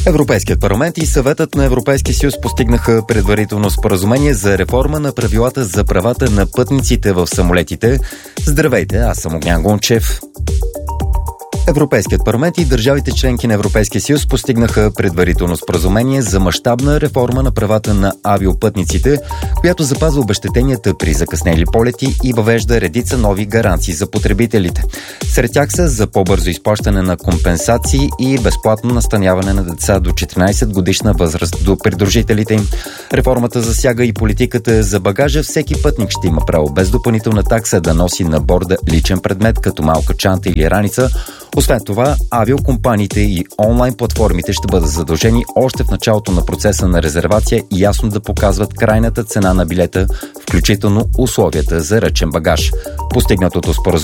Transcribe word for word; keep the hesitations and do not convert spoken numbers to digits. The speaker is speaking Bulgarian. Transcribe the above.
Европейският парламент и Съветът на Европейския съюз постигнаха предварително споразумение за реформа на правилата за правата на пътниците в самолетите. Здравейте, аз съм Огнян Гончев. Европейският парламент и държавите членки на Европейския съюз постигнаха предварително споразумение за мащабна реформа на правата на авиопътниците, която запазва обезщетенията при закъснели полети и въвежда редица нови гаранции за потребителите. Сред тях са за по-бързо изплащане на компенсации и безплатно настаняване на деца до четиринайсет годишна възраст до придружителите им. Реформата засяга и политиката за багажа. Всеки пътник ще има право без допълнителна такса да носи на борда личен предмет, като малка чанта или раница. Освен това, авиокомпаниите и онлайн платформите ще бъдат задължени още в началото на процеса на резервация и ясно да показват крайната цена на билета, включително условията за ръчен багаж. Постигнатото споразумение